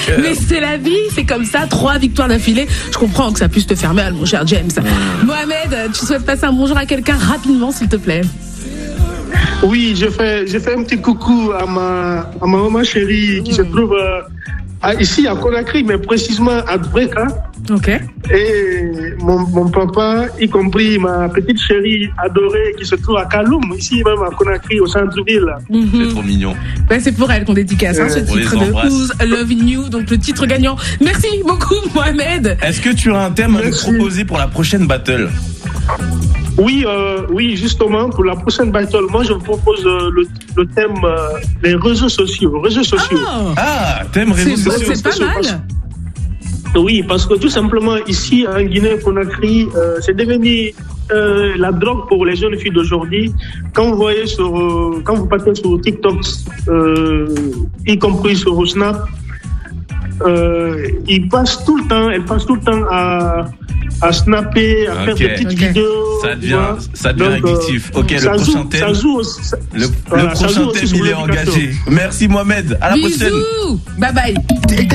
Mais c'est la vie, c'est comme ça. 3 victoires d'affilée. Je comprends que ça puisse te faire mal, mon cher James. Mohamed, tu souhaites passer un bonjour à quelqu'un rapidement, s'il te plaît? Oui, je fais un petit coucou à ma maman chérie qui se trouve ici à Conakry, mais précisément à Dbreka. Ok. Et mon papa, y compris ma petite chérie adorée qui se trouve à Kaloum, ici même à Conakry, au centre-ville. C'est trop mignon. Ben, c'est pour elle qu'on dédicace ce titre de Who's Loving You, donc le titre gagnant. Merci beaucoup, Mohamed. Est-ce que tu as un thème à nous proposer pour la prochaine battle? Oui, justement, pour la prochaine battle, moi je vous propose le thème les réseaux sociaux. Thème réseaux sociaux. C'est pas mal. Oui, parce que tout simplement, ici, en Guinée-Conakry, c'est devenu la drogue pour les jeunes filles d'aujourd'hui. Quand vous partez sur TikTok, y compris sur Snap, elles passent tout le temps à snapper, à faire des petites vidéos. Ça devient addictif. Ok, le prochain thème. Le prochain thème, il est engagé. Merci Mohamed. À la prochaine. Bisous. Bye bye.